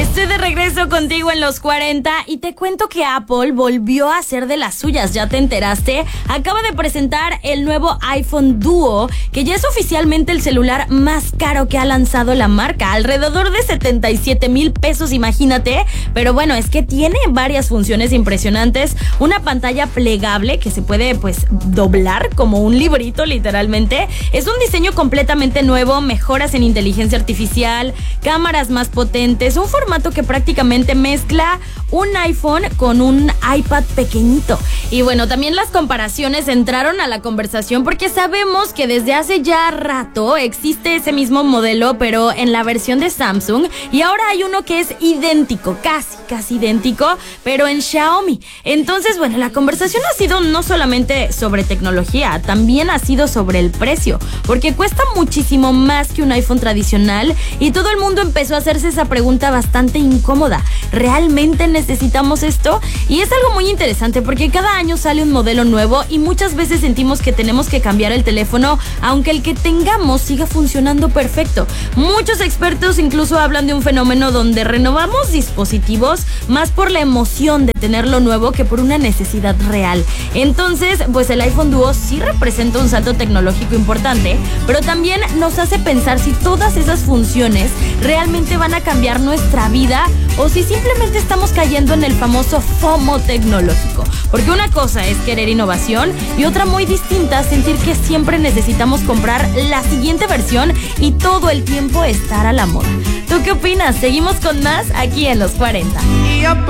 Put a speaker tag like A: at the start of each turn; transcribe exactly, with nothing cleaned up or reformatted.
A: Estoy de regreso contigo en los cuarenta y te cuento que Apple volvió a hacer de las suyas, ¿ya te enteraste? Acaba de presentar el nuevo iPhone Duo, que ya es oficialmente el celular más caro que ha lanzado la marca, alrededor de setenta y siete mil pesos, imagínate. Pero bueno, es que tiene varias funciones impresionantes, una pantalla plegable que se puede pues doblar como un librito literalmente, es un diseño completamente nuevo, mejoras en inteligencia artificial, cámaras más potentes, un formato que prácticamente mezcla un iPhone con un iPad pequeñito. Y bueno, también las comparaciones entraron a la conversación porque sabemos que desde hace ya rato existe ese mismo modelo, pero en la versión de Samsung, y ahora hay uno que es idéntico, casi, casi idéntico, pero en Xiaomi. Entonces, bueno, la conversación ha sido no solamente sobre tecnología, también ha sido sobre el precio, porque cuesta muchísimo más que un iPhone tradicional y todo el mundo empezó a hacerse esa pregunta bastante incómoda. ¿Realmente necesitamos esto? Y es algo muy interesante porque cada año sale un modelo nuevo y muchas veces sentimos que tenemos que cambiar el teléfono aunque el que tengamos siga funcionando perfecto. Muchos expertos incluso hablan de un fenómeno donde renovamos dispositivos más por la emoción de tenerlo nuevo que por una necesidad real. Entonces, pues el iPhone Duo sí representa un salto tecnológico importante, pero también nos hace pensar si todas esas funciones realmente van a cambiar nuestra vida o si simplemente estamos cayendo en el famoso FOMO tecnológico. Porque una cosa es querer innovación y otra muy distinta sentir que siempre necesitamos comprar la siguiente versión y todo el tiempo estar a la moda. ¿Tú qué opinas? Seguimos con más aquí en los cuarenta.